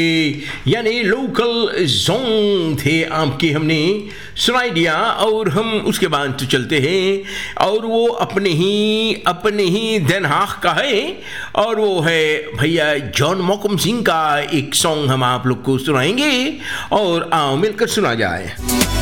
यानी local song थे आपके, हमने सुनाई दिया और हम उसके बाद तो चलते हैं और वो अपने ही देन हाग का है और वो है भैया जॉन मॉकम सिंह का एक सॉन्ग हम आप लोग को सुनाएंगे और आओ मिलकर सुना जाए।